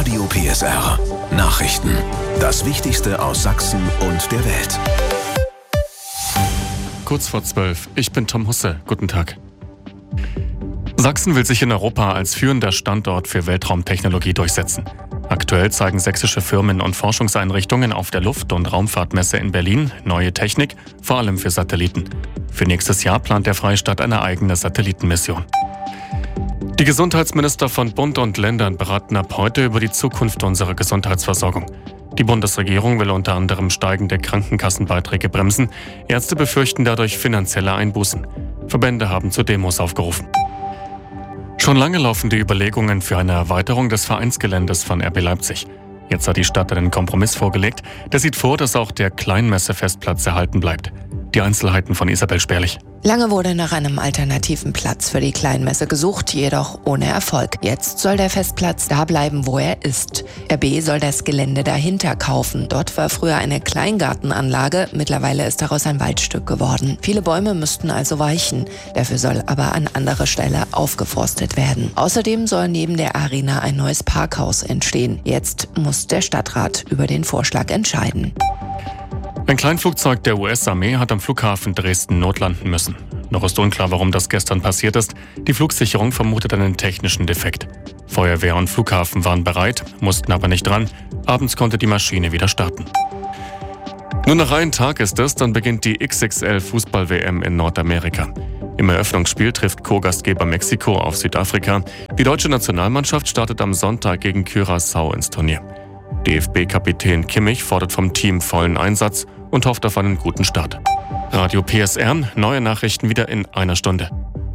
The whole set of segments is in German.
Radio PSR. Nachrichten. Das Wichtigste aus Sachsen und der Welt. Kurz vor 12. Ich bin Tom Husse. Guten Tag. Sachsen will sich in Europa als führender Standort für Weltraumtechnologie durchsetzen. Aktuell zeigen sächsische Firmen und Forschungseinrichtungen auf der Luft- und Raumfahrtmesse in Berlin neue Technik, vor allem für Satelliten. Für nächstes Jahr plant der Freistaat eine eigene Satellitenmission. Die Gesundheitsminister von Bund und Ländern beraten ab heute über die Zukunft unserer Gesundheitsversorgung. Die Bundesregierung will unter anderem steigende Krankenkassenbeiträge bremsen. Ärzte befürchten dadurch finanzielle Einbußen. Verbände haben zu Demos aufgerufen. Schon lange laufen die Überlegungen für eine Erweiterung des Vereinsgeländes von RB Leipzig. Jetzt hat die Stadt einen Kompromiss vorgelegt. Der sieht vor, dass auch der Kleinmesse-Festplatz erhalten bleibt. Die Einzelheiten von Isabel Sperlich. Lange wurde nach einem alternativen Platz für die Kleinmesse gesucht, jedoch ohne Erfolg. Jetzt soll der Festplatz da bleiben, wo er ist. RB soll das Gelände dahinter kaufen. Dort war früher eine Kleingartenanlage, mittlerweile ist daraus ein Waldstück geworden. Viele Bäume müssten also weichen. Dafür soll aber an anderer Stelle aufgeforstet werden. Außerdem soll neben der Arena ein neues Parkhaus entstehen. Jetzt muss der Stadtrat über den Vorschlag entscheiden. Ein Kleinflugzeug der US-Armee hat am Flughafen Dresden notlanden müssen. Noch ist unklar, warum das gestern passiert ist. Die Flugsicherung vermutet einen technischen Defekt. Feuerwehr und Flughafen waren bereit, mussten aber nicht dran. Abends konnte die Maschine wieder starten. Nur noch einen Tag ist es, dann beginnt die XXL-Fußball-WM in Nordamerika. Im Eröffnungsspiel trifft Co-Gastgeber Mexiko auf Südafrika. Die deutsche Nationalmannschaft startet am Sonntag gegen Curaçao ins Turnier. DFB-Kapitän Kimmich fordert vom Team vollen Einsatz und hofft auf einen guten Start. Radio PSR, neue Nachrichten wieder in einer Stunde.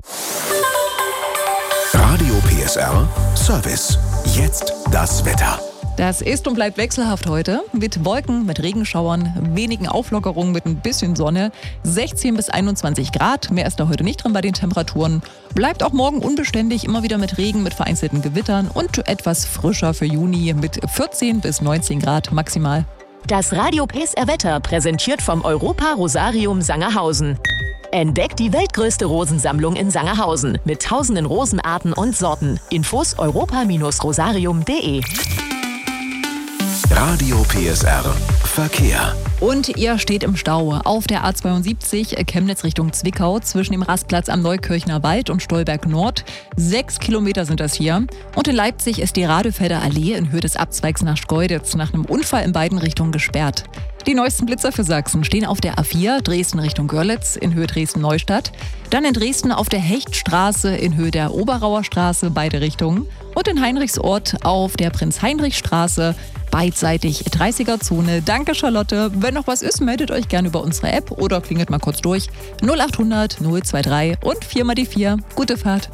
Radio PSR Service. Jetzt das Wetter. Das ist und bleibt wechselhaft heute. Mit Wolken, mit Regenschauern, wenigen Auflockerungen, mit ein bisschen Sonne. 16 bis 21 Grad. Mehr ist da heute nicht drin bei den Temperaturen. Bleibt auch morgen unbeständig, immer wieder mit Regen, mit vereinzelten Gewittern und etwas frischer für Juni mit 14 bis 19 Grad maximal. Das Radio PSR Wetter präsentiert vom Europa Rosarium Sangerhausen. Entdeckt die weltgrößte Rosensammlung in Sangerhausen mit tausenden Rosenarten und Sorten. Infos europa-rosarium.de. Radio PSR Verkehr. Und ihr steht im Stau auf der A72 Chemnitz Richtung Zwickau zwischen dem Rastplatz am Neukirchner Wald und Stolberg Nord. 6 Kilometer sind das hier. Und in Leipzig ist die Radefelder Allee in Höhe des Abzweigs nach Schkeuditz nach einem Unfall in beiden Richtungen gesperrt. Die neuesten Blitzer für Sachsen stehen auf der A4 Dresden Richtung Görlitz in Höhe Dresden-Neustadt. Dann in Dresden auf der Hechtstraße in Höhe der Oberauer Straße, beide Richtungen. Und in Heinrichsort auf der Prinz-Heinrich-Straße, beidseitig 30er-Zone. Danke, Charlotte. Wenn noch was ist, meldet euch gerne über unsere App oder klingelt mal kurz durch. 0800 023 und 4 mal die 4. Gute Fahrt.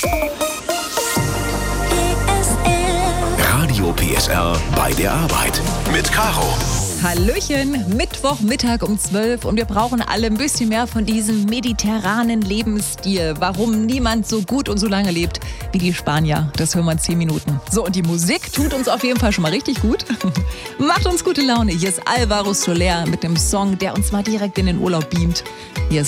Radio PSR bei der Arbeit mit Caro. Hallöchen, Mittwochmittag um 12 und wir brauchen alle ein bisschen mehr von diesem mediterranen Lebensstil. Warum niemand so gut und so lange lebt wie die Spanier. Das hören wir in 10 Minuten. So, und die Musik tut uns auf jeden Fall schon mal richtig gut. Macht uns gute Laune. Hier ist Alvaro Soler mit dem Song, der uns mal direkt in den Urlaub beamt. Hier ist